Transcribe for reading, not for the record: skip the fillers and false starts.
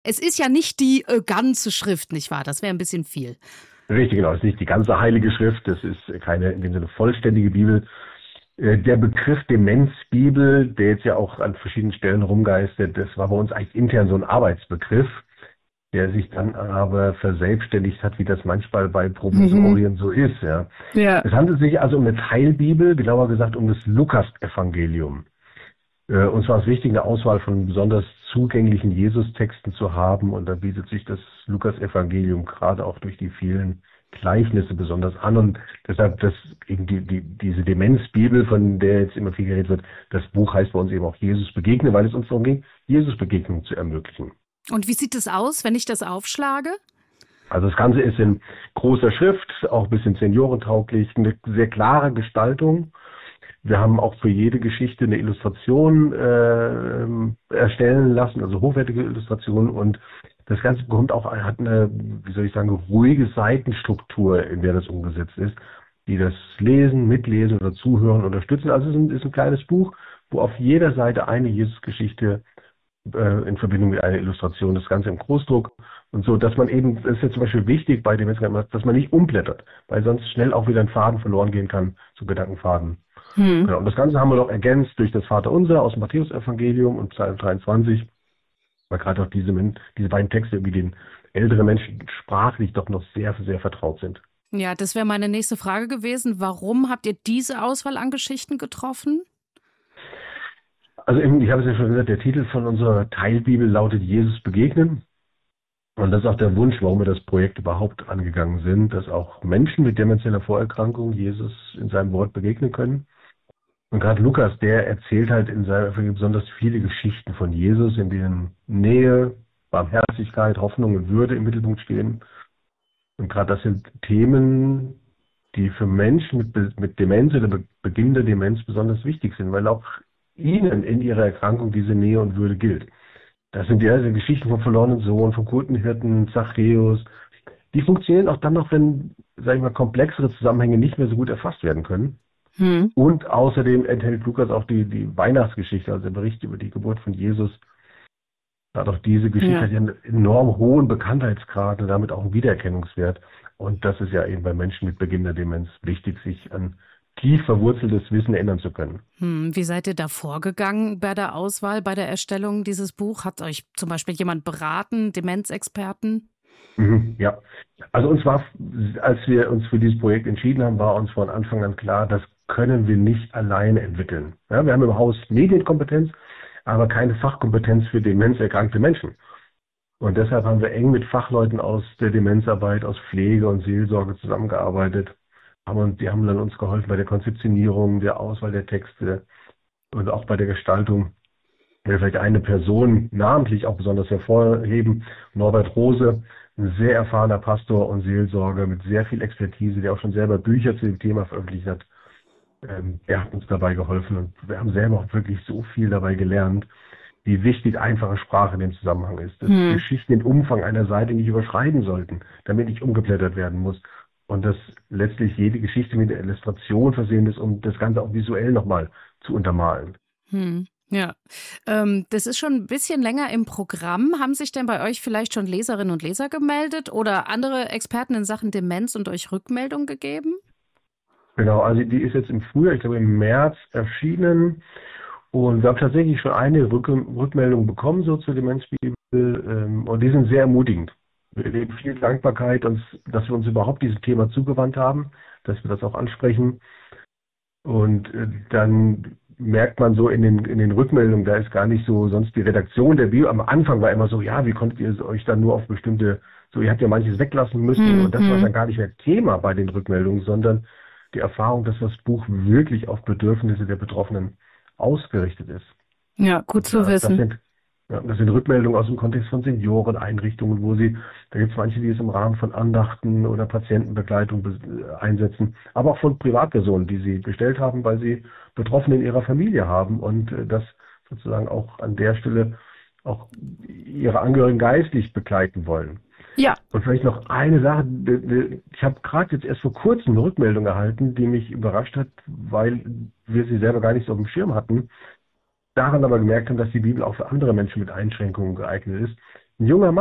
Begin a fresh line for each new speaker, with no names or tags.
Es ist ja nicht die ganze Schrift, nicht wahr? Das wäre ein bisschen viel.
Richtig, genau. Es ist nicht die ganze Heilige Schrift. Das ist keine, in dem Sinne, vollständige Bibel. Der Begriff Demenzbibel, der jetzt ja auch an verschiedenen Stellen rumgeistert, das war bei uns eigentlich intern so ein Arbeitsbegriff, der sich dann aber verselbstständigt hat, wie das manchmal bei Provisorien so ist. Ja.
Ja.
Es handelt sich also um eine Teilbibel, genauer gesagt um das Lukas-Evangelium. Uns war es wichtig, eine Auswahl von besonders zugänglichen Jesus-Texten zu haben, und da bietet sich das Lukas-Evangelium gerade auch durch die vielen Gleichnisse besonders an, und deshalb eben diese Demenzbibel, von der jetzt immer viel geredet wird, das Buch heißt bei uns eben auch Jesus begegnen, weil es uns darum ging, Jesus-Begegnungen zu ermöglichen.
Und wie sieht es aus, wenn ich das aufschlage?
Also das Ganze ist in großer Schrift, auch ein bisschen seniorentauglich, eine sehr klare Gestaltung. Wir haben auch für jede Geschichte eine Illustration erstellen lassen, also hochwertige Illustrationen, und das Ganze hat eine, wie soll ich sagen, ruhige Seitenstruktur, in der das umgesetzt ist, die das Lesen, Mitlesen oder Zuhören unterstützen. Also es ist ein kleines Buch, wo auf jeder Seite eine Jesusgeschichte in Verbindung mit einer Illustration, das Ganze im Großdruck und so, dass man eben, das ist ja zum Beispiel wichtig bei dem Menschen, dass man nicht umblättert, weil sonst schnell auch wieder ein Faden verloren gehen kann, so Gedankenfaden. Genau. Und das Ganze haben wir noch ergänzt durch das Vaterunser aus dem Matthäus-Evangelium und Psalm 23, weil gerade auch diese beiden Texte irgendwie den älteren Menschen sprachlich doch noch sehr, sehr vertraut sind.
Ja, das wäre meine nächste Frage gewesen. Warum habt ihr diese Auswahl an Geschichten getroffen?
Also ich habe es ja schon gesagt, der Titel von unserer Teilbibel lautet Jesus begegnen. Und das ist auch der Wunsch, warum wir das Projekt überhaupt angegangen sind, dass auch Menschen mit demenzieller Vorerkrankung Jesus in seinem Wort begegnen können. Und gerade Lukas, der erzählt halt in seinem Evangelium besonders viele Geschichten von Jesus, in denen Nähe, Barmherzigkeit, Hoffnung und Würde im Mittelpunkt stehen. Und gerade das sind Themen, die für Menschen mit Demenz oder Beginn der Demenz besonders wichtig sind, weil auch ihnen in ihrer Erkrankung diese Nähe und Würde gilt. Das sind die Geschichten vom verlorenen Sohn, vom guten Hirten, Zachäus. Die funktionieren auch dann noch, wenn, sag ich mal, komplexere Zusammenhänge nicht mehr so gut erfasst werden können. Und außerdem enthält Lukas auch die Weihnachtsgeschichte, also der Bericht über die Geburt von Jesus. Auch diese Geschichte hat ja einen enorm hohen Bekanntheitsgrad und damit auch einen Wiedererkennungswert. Und das ist ja eben bei Menschen mit beginnender Demenz wichtig, sich an tief verwurzeltes Wissen erinnern zu können.
Wie seid ihr da vorgegangen bei der Auswahl, bei der Erstellung dieses Buch? Hat euch zum Beispiel jemand beraten, Demenzexperten?
Ja, also als wir uns für dieses Projekt entschieden haben, war uns von Anfang an klar, das können wir nicht alleine entwickeln. Ja, wir haben im Haus Medienkompetenz, aber keine Fachkompetenz für demenzerkrankte Menschen. Und deshalb haben wir eng mit Fachleuten aus der Demenzarbeit, aus Pflege und Seelsorge zusammengearbeitet. Die haben dann uns geholfen bei der Konzeptionierung, der Auswahl der Texte und auch bei der Gestaltung. Ich will vielleicht eine Person namentlich auch besonders hervorheben, Norbert Rose, ein sehr erfahrener Pastor und Seelsorger mit sehr viel Expertise, der auch schon selber Bücher zu dem Thema veröffentlicht hat. Er hat uns dabei geholfen und wir haben selber auch wirklich so viel dabei gelernt, wie wichtig einfache Sprache in dem Zusammenhang ist. Dass Geschichten den Umfang einer Seite nicht überschreiten sollten, damit nicht umgeblättert werden muss. Und dass letztlich jede Geschichte mit der Illustration versehen ist, um das Ganze auch visuell nochmal zu untermalen.
Ja, das ist schon ein bisschen länger im Programm. Haben sich denn bei euch vielleicht schon Leserinnen und Leser gemeldet oder andere Experten in Sachen Demenz und euch Rückmeldung gegeben?
Genau, also die ist jetzt im Frühjahr, ich glaube im März erschienen. Und wir haben tatsächlich schon eine Rückmeldung bekommen so zur Demenzbibel. Und die sind sehr ermutigend. Wir erleben viel Dankbarkeit, dass wir uns überhaupt diesem Thema zugewandt haben, dass wir das auch ansprechen. Und dann merkt man so in den Rückmeldungen, da ist gar nicht so sonst die Redaktion der Bibel. Am Anfang war immer so, ja, wie konntet ihr euch dann nur auf bestimmte, so ihr habt ja manches weglassen müssen. Und das war dann gar nicht mehr Thema bei den Rückmeldungen, sondern die Erfahrung, dass das Buch wirklich auf Bedürfnisse der Betroffenen ausgerichtet ist.
Ja, gut zu wissen.
Das sind Rückmeldungen aus dem Kontext von Senioreneinrichtungen, da gibt es manche, die es im Rahmen von Andachten oder Patientenbegleitung einsetzen, aber auch von Privatpersonen, die sie bestellt haben, weil sie Betroffene in ihrer Familie haben und das sozusagen auch an der Stelle auch ihre Angehörigen geistlich begleiten wollen.
Ja.
Und vielleicht noch eine Sache, ich habe gerade jetzt erst vor kurzem eine Rückmeldung erhalten, die mich überrascht hat, weil wir sie selber gar nicht so auf dem Schirm hatten, daran aber gemerkt haben, dass die Bibel auch für andere Menschen mit Einschränkungen geeignet ist, Ein junger Mann.